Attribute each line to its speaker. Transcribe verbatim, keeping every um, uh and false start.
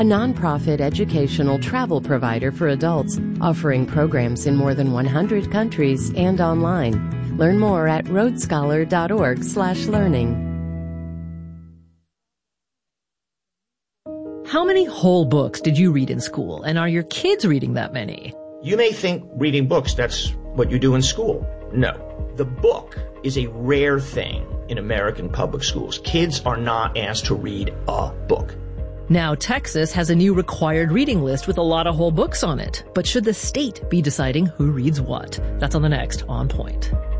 Speaker 1: a nonprofit educational travel provider for adults, offering programs in more than one hundred countries and online. Learn more at roadscholar.org slash learning.
Speaker 2: How many whole books did you read in school, and are your kids reading that many?
Speaker 3: You may think reading books, that's what you do in school. No. The book is a rare thing in American public schools. Kids are not asked to read a book.
Speaker 2: Now, Texas has a new required reading list with a lot of whole books on it. But should the state be deciding who reads what? That's on the next On Point.